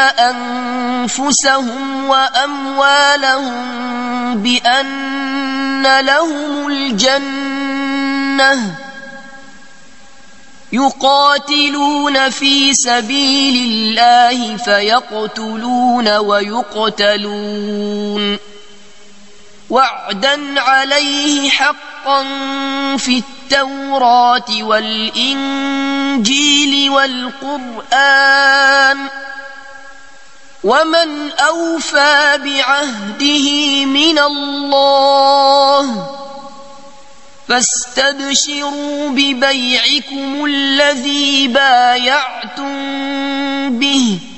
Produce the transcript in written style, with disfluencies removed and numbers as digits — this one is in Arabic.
أنفسهم وأموالهم بأن لهم الجنة يقاتلون في سبيل الله فيقتلون ويقتلون وعدا عليه حقا في التوراة والإنجيل والقرآن ومن أوفى بعهده من الله فاستبشروا ببيعكم الذي بايعتم به